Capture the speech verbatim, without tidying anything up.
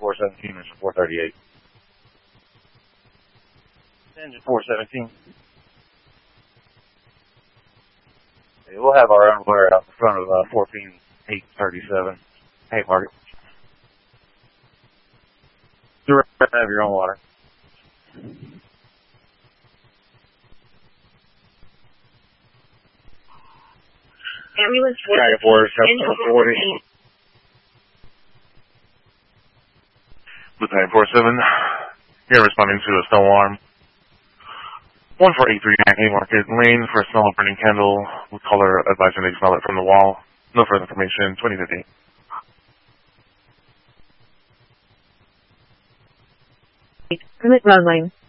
four seventeen, mission four thirty-eight. Engine four seventeen. Okay, we'll have our own flare out in front of uh, fourteen eight thirty-seven. Hey, Mark. You have your own water. Ambulance Dragon Force, forty. Lieutenant four seven, here responding to a snow alarm. one four eight three Haymarket Lane for a snow burning candle with color advising they smell it from the wall. No further information, twenty fifty. Permit road line.